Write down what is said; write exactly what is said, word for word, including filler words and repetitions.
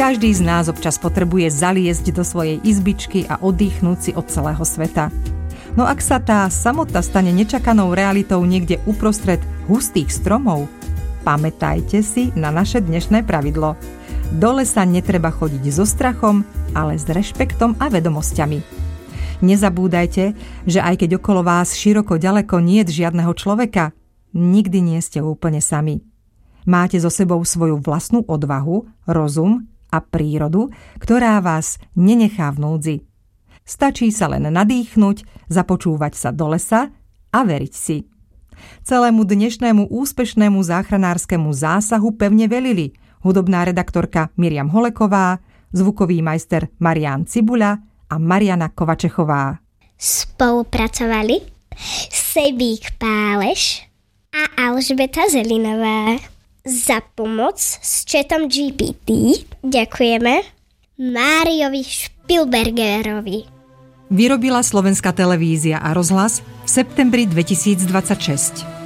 Každý z nás občas potrebuje zaliesť do svojej izbičky a oddychnúť si od celého sveta. No ak sa tá samota stane nečakanou realitou niekde uprostred hustých stromov, pamätajte si na naše dnešné pravidlo. Do lesa netreba chodiť so strachom, ale s rešpektom a vedomosťami. Nezabúdajte, že aj keď okolo vás široko ďaleko niet žiadneho človeka, nikdy nie ste úplne sami. Máte so sebou svoju vlastnú odvahu, rozum a prírodu, ktorá vás nenechá v núdzi. Stačí sa len nadýchnuť, započúvať sa do lesa a veriť si. Celému dnešnému úspešnému záchranárskemu zásahu pevne velili hudobná redaktorka Miriam Holeková, zvukový majster Marián Cibuľa a Mariana Kovačechová. Spolupracovali Sebík Páleš a Alžbeta Zelinová. Za pomoc s chatom G P T ďakujeme Máriovi Špilbergerovi. Vyrobila Slovenská televízia a rozhlas v septembri dvetisícdvadsaťšesť.